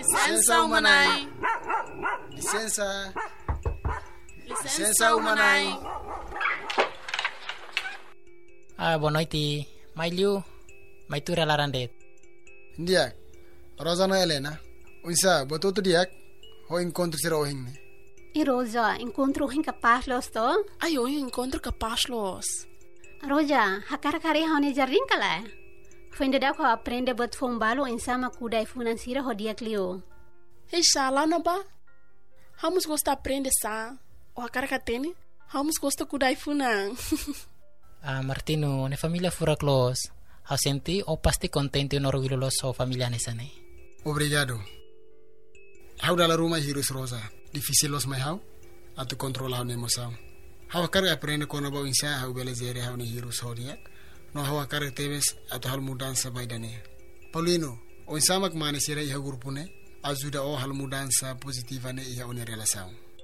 Licença umanai. Licença umanai. Boa noite. Mai Liu, mai tu relarandet. Diak, Rosana Helena. Unsa, botou tu diak? Ho encontro sira ohing. E Rosa, encontro ohing capaz los to? Ai, eu encontro capaz los. Roja, hakar-kari haune jarring kala. Fende da ko aprende bot fombalo insama kudai finansira hodiak Liu. Ei, shalana ba? Vamos gostar aprende sa. O hakarkateni, vamos gostar kudai funan. Martino, ne família fura close. Hau senti ou pasti contente no orgulho so família nesane. Obrigado. Hau dala rumah hirus Rosa. Difícil los mai hau. Atu controla hau emoção. Hau akar aprende kono ba insa hau belezere hau ne hirus hodiak. No hau akar tebes atu hal mudança baidane. Paulino, o insa mak mane sira iha grupune. Ajuda o hal mudança positiva ne iha one relação.